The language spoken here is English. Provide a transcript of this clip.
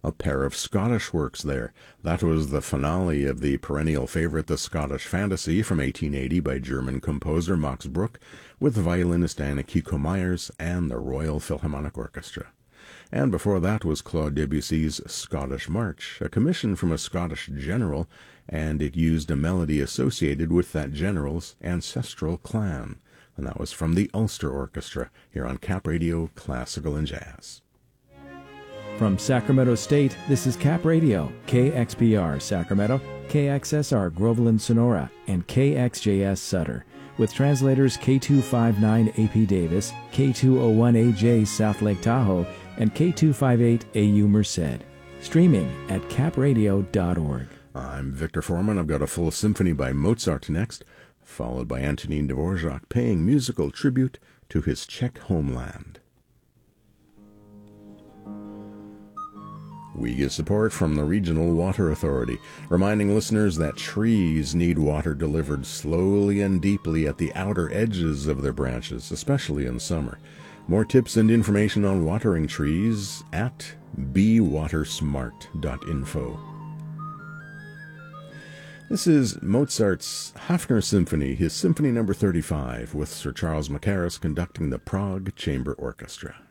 A pair of Scottish works there. That was the finale of the perennial favorite The Scottish Fantasy from 1880 by German composer Max Bruch, with violinist Anneke Myers and the Royal Philharmonic Orchestra. And before that was Claude Debussy's Scottish March, a commission from a Scottish general, and it used a melody associated with that general's ancestral clan. And that was from the Ulster Orchestra, here on Cap Radio Classical and Jazz. From Sacramento State, this is Cap Radio, KXPR Sacramento, KXSR Groveland Sonora, and KXJS Sutter, with translators K259 AP Davis, K201AJ South Lake Tahoe, and K258 AU Merced. Streaming at capradio.org. I'm Victor Foreman. I've got a full symphony by Mozart next, followed by Antonin Dvorak paying musical tribute to his Czech homeland. We get support from the Regional Water Authority, reminding listeners that trees need water delivered slowly and deeply at the outer edges of their branches, especially in summer. More tips and information on watering trees at bewatersmart.info. This is Mozart's Hafner Symphony, his Symphony No. 35, with Sir Charles Mackerras conducting the Prague Chamber Orchestra.